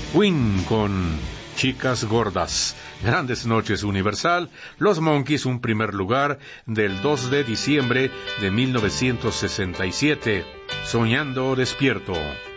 Queen con Chicas Gordas. Grandes Noches Universal, Los Monkees, un primer lugar del 2 de diciembre de 1967. Soñando Despierto.